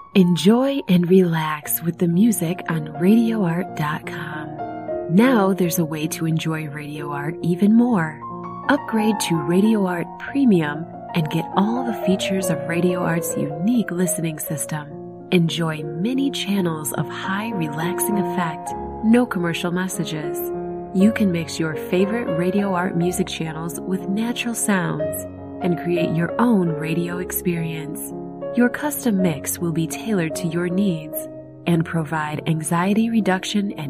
Enjoy and relax with the music on RadioArt.com. Now there's a way to enjoy Radio Art even more. Upgrade to Radio Art Premium and get all the features of Radio Art's unique listening system. Enjoy many channels of high relaxing effect, no commercial messages. You can mix your favorite Radio Art music channels with natural sounds and create your own radio experience. Your custom mix will be tailored to your needs and provide anxiety reduction and